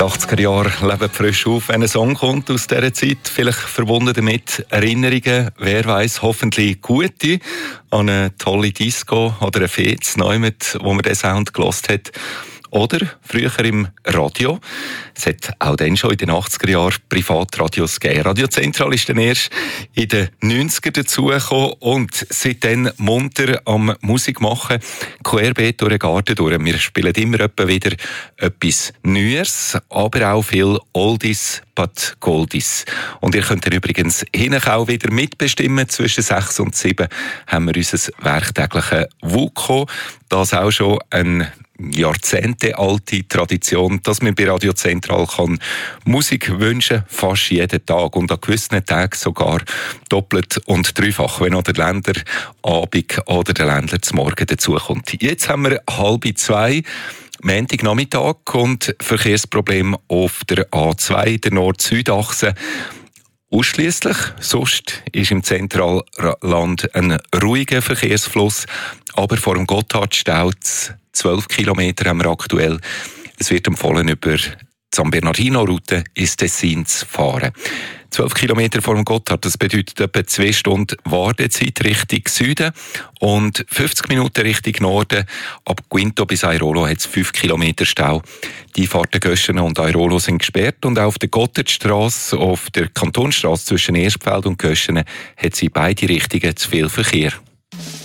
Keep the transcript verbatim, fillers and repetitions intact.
Die achtziger Jahre leben frisch auf, wenn ein Song kommt aus dieser Zeit. Vielleicht verbunden damit Erinnerungen, wer weiss, hoffentlich gute, an eine tolle Disco oder eine Fete, Neumet, wo man den Sound gehört hat. Oder früher im Radio. Es hat auch dann schon in den achtziger Jahren Privatradios gegeben. Radio Central ist dann erst in den neunziger dazugekommen und seitdem munter am Musik machen, querbeet durch den Garten durch. Wir spielen immer etwa wieder etwas Neues, aber auch viel Oldies but Goldies. Und ihr könnt dann übrigens hinten auch wieder mitbestimmen. Zwischen sechs und sieben haben wir unser werktägliche WUKO. Das auch schon ein jahrzehntealte Tradition, dass man bei Radio Central kann Musik wünschen, fast jeden Tag und an gewissen Tagen sogar doppelt und dreifach, wenn noch der Länderabend oder der Ländler zum Morgen dazukommt. Jetzt haben wir halb zwei, Montagnachmittag und Verkehrsproblem auf der A zwei, der Nord-Süd-Achse. Ausschliesslich, sonst ist im Zentralland ein ruhiger Verkehrsfluss, aber vor dem Gotthard staut es. zwölf Kilometer haben wir aktuell. Es wird empfohlen, über die San Bernardino-Route ins Tessin zu fahren. zwölf Kilometer vor dem Gotthard, das bedeutet etwa zwei Stunden Wartezeit Richtung Süden und fünfzig Minuten Richtung Norden. Ab Quinto bis Airolo hat es fünf Kilometer Stau. Die Fahrten Göschenen und Airolo sind gesperrt und auch auf der Gotthardstrasse, auf der Kantonstrasse zwischen Erstfeld und Göschenen, hat sie beide Richtungen zu viel Verkehr.